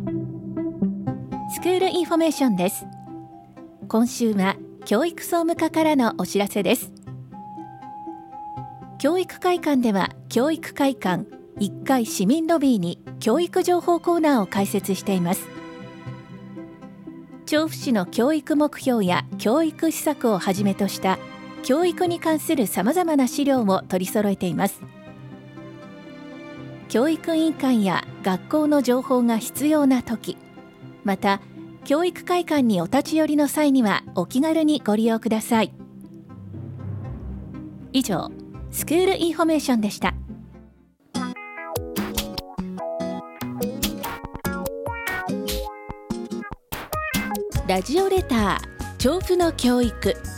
スクールインフォメーションです。今週は教育総務課からのお知らせです。教育会館では教育会館1階市民ロビーに教育情報コーナーを開設しています。調布市の教育目標や教育施策をはじめとした教育に関するさまざまな資料を取り揃えています。教育委員会や学校の情報が必要なとき、また教育会館にお立ち寄りの際にはお気軽にご利用ください。以上、スクールインフォメーションでした。ラジオレター調布の教育。